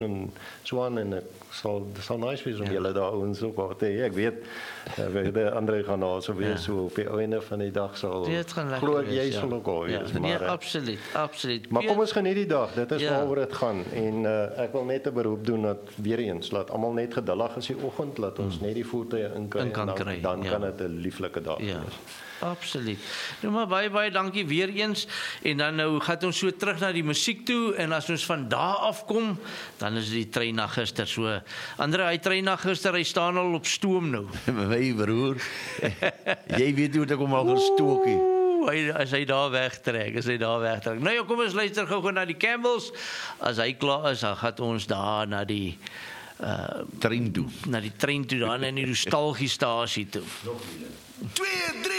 en Swan en ek sal nice wees om julle daar ouens op te hê. Ek weet de André gaan daar so wees so op die einde van die dag sal glo ek jy sal ook al wees. Nee, absoluut. Maar kom ons geniet die dag. Dit is waaroor dit gaan en ek wil net 'n beroep doen dat weer eens laat almal net geduldig is die oggend, laat ons net die voertuie inkry en dan kan dit 'n lieflike dag wees. Absoluut. Nou maar baie dankie weer eens en dan nou gaan ons so terug na die musiek toe en as ons van daar af kom, dan is die trein na gister so. Andre, hy trein na gister, hy staan al op stoom nou. My broer. Jy weet hoe ek hom al gestookie. As hy daar wegtrek. Nou ja, kom ons luister gou na die Campbells. As hy klaar is, dan gaan ons daar na die trein toe. Na die trein toe, dan in die nostalgiestasie toe. 2, 3